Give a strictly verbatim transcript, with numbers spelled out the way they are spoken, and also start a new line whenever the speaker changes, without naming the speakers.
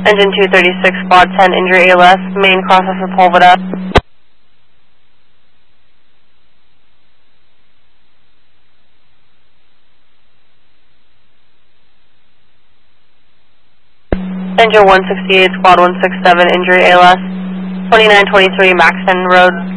Engine two thirty-six, Squad ten, injury A L S, main crosses Sepulveda. Engine one sixty-eight, Squad one sixty-seven, injury A L S, twenty-nine twenty-three, Maxton Road.